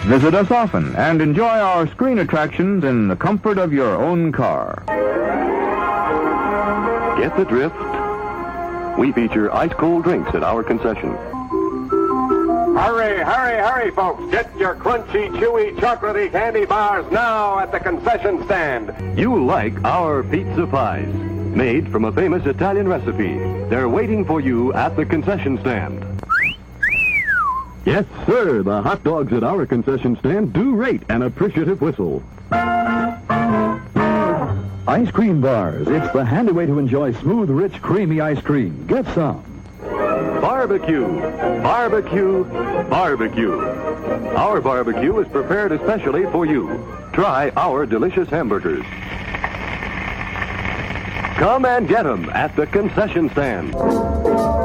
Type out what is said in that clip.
Visit us often and enjoy our screen attractions in the comfort of your own car. Get the drift? We feature ice-cold drinks at our concession. Hurry, hurry, hurry, folks. Get your crunchy, chewy, chocolatey candy bars now at the concession stand. You'll like our pizza pies, made from a famous Italian recipe. They're waiting for you at the concession stand. Yes, sir, the hot dogs at our concession stand do rate an appreciative whistle. Ice cream bars. It's the handy way to enjoy smooth, rich, creamy ice cream. Get some. Barbecue, barbecue, barbecue. Our barbecue is prepared especially for you. Try our delicious hamburgers. Come and get them at the concession stand.